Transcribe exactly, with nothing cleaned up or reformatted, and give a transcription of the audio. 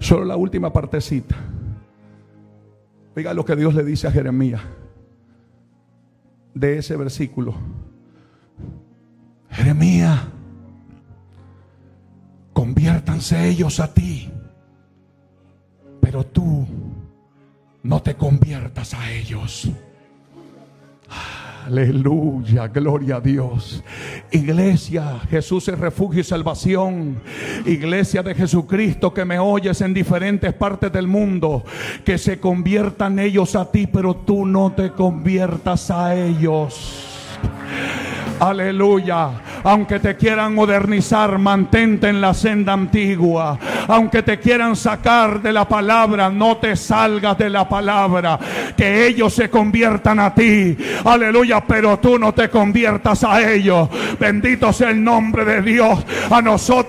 Solo la última partecita. Oiga lo que Dios le dice a Jeremías de ese versículo. Jeremías, conviértanse ellos a ti, pero tú no te conviertas a ellos. Aleluya, gloria a Dios. Iglesia, Jesús es refugio y salvación. Iglesia de Jesucristo que me oyes en diferentes partes del mundo, que se conviertan ellos a ti, pero tú no te conviertas a ellos. Aleluya. Aunque te quieran modernizar, mantente en la senda antigua. Aunque te quieran sacar de la palabra, no te salgas de la palabra. Que ellos se conviertan a ti. Aleluya, pero tú no te conviertas a ellos. Bendito sea el nombre de Dios. A nosotros